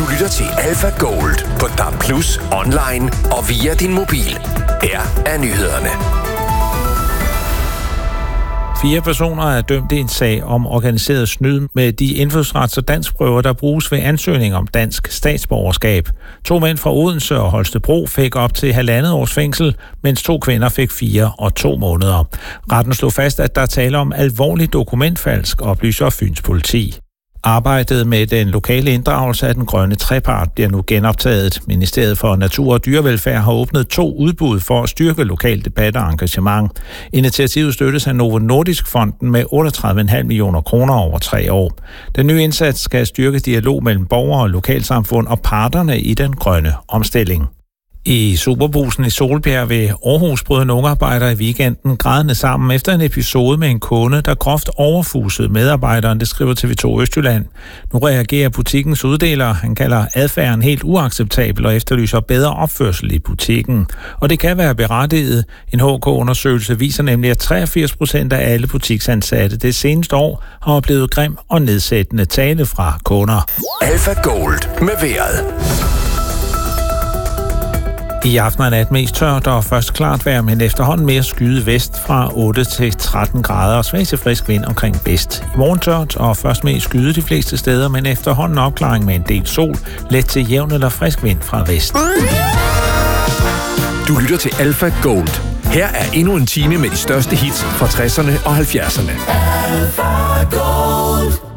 Du lytter til Alpha Gold på DAB+, online og via din mobil. Her er nyhederne. 4 personer er dømt i en sag om organiseret snyd med de indfødsrets- og danskprøver, der bruges ved ansøgning om dansk statsborgerskab. 2 mænd fra Odense og Holstebro fik op til 1,5 års fængsel, mens 2 kvinder fik 4 og 2 måneder. Retten slog fast, at der taler om alvorlig dokumentfalsk, oplyser Fyns politi. Arbejdet med den lokale inddragelse af den grønne trepart bliver nu genoptaget. Ministeriet for Natur og Dyrevelfærd har åbnet 2 udbud for at styrke lokal debat og engagement. Initiativet støttes af Novo Nordisk Fonden med 38,5 millioner kroner over 3 år. Den nye indsats skal styrke dialog mellem borgere og lokalsamfund og parterne i den grønne omstilling. I Superbrugsen i Solbjerg ved Aarhus brød en ungarbejder i weekenden grædende sammen efter en episode med en kunde, der groft overfusede medarbejderen, det skriver TV2 Østjylland. Nu reagerer butikkens uddeler. Han kalder adfærden helt uacceptabel og efterlyser bedre opførsel i butikken. Og det kan være berettiget. En HK-undersøgelse viser nemlig, at 83% af alle butiksansatte det seneste år har oplevet grim og nedsættende tale fra kunder. Alpha Gold med vejret. I aften er nat mest tørt og først klart vejr, men efterhånden mere skyet vest fra 8 til 13 grader og svag til frisk vind omkring vest. I morgen tørt og først mest skyet de fleste steder, men efterhånden opklaring med en del sol, let til jævn eller frisk vind fra vest. Du lytter til Alpha Gold. Her er endnu en time med de største hits fra 60'erne og 70'erne. Alpha Gold.